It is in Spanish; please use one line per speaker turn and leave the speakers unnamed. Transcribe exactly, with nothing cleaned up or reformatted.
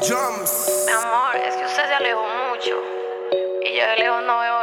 Jumps.
Mi amor, es que usted se alejó mucho y yo de lejos no veo